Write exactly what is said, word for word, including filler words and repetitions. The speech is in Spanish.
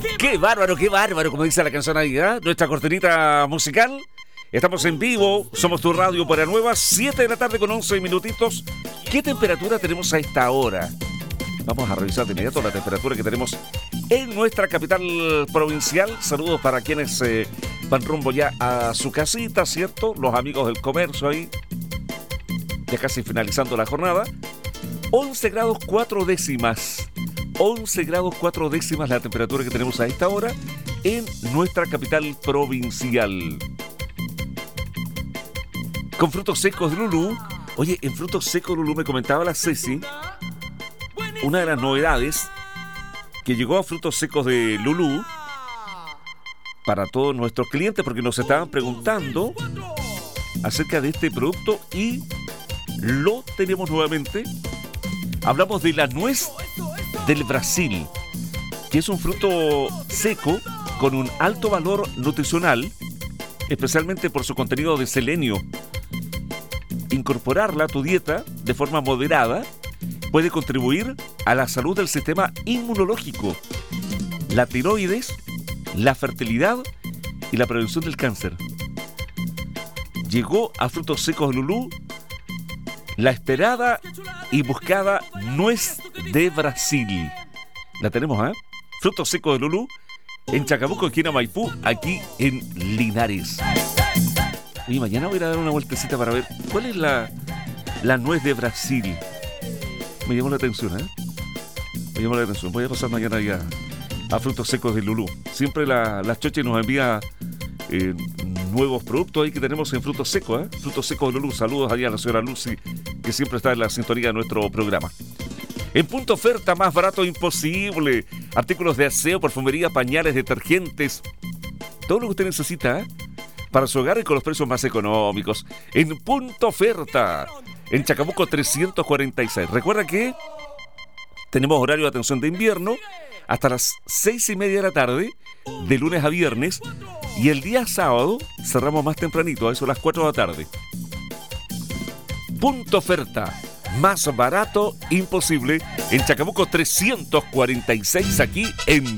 Qué bárbaro, qué bárbaro, como dice la canción ahí, ¿eh? Nuestra cortinita musical. Estamos en vivo, somos tu radio para Nueva, siete de la tarde con once minutitos. ¿Qué temperatura tenemos a esta hora? Vamos a revisar de inmediato la temperatura que tenemos en nuestra capital provincial. Saludos para quienes eh, van rumbo ya a su casita, ¿cierto? Los amigos del comercio ahí, ya casi finalizando la jornada. once grados cuatro décimas. once grados cuatro décimas la temperatura que tenemos a esta hora en nuestra capital provincial. Con frutos secos de Lulú. Oye, en frutos secos Lulú me comentaba la Ceci, una de las novedades que llegó a frutos secos de Lulú para todos nuestros clientes, porque nos estaban preguntando acerca de este producto y lo tenemos nuevamente. Hablamos de la nuez del Brasil, que es un fruto seco con un alto valor nutricional, especialmente por su contenido de selenio. Incorporarla a tu dieta de forma moderada puede contribuir a la salud del sistema inmunológico, la tiroides, la fertilidad y la prevención del cáncer. Llegó a frutos secos de Lulú la esperada y buscada nuez de Brasil. La tenemos, ¿eh? Frutos secos de Lulú en Chacabuco, esquina Maipú, aquí en Linares. Y mañana voy a ir a dar una vueltecita para ver cuál es la, la nuez de Brasil. Me llamó la atención, ¿eh? Me llamó la atención. Voy a pasar mañana ya a frutos secos de Lulú. Siempre la, la Choche nos envía eh, nuevos productos ahí que tenemos en frutos secos, ¿eh? Frutos secos de Lulú. Saludos allá a la señora Lucy, que siempre está en la sintonía de nuestro programa. En punto oferta, más barato imposible. Artículos de aseo, perfumería, pañales, detergentes. Todo lo que usted necesita, ¿eh? Para su hogar y con los precios más económicos. En punto oferta. En Chacabuco trescientos cuarenta y seis. Recuerda que tenemos horario de atención de invierno hasta las seis y media de la tarde, de lunes a viernes. Y el día sábado cerramos más tempranito, a eso a las cuatro de la tarde. Punto oferta. Más barato imposible. En Chacabuco trescientos cuarenta y seis, aquí en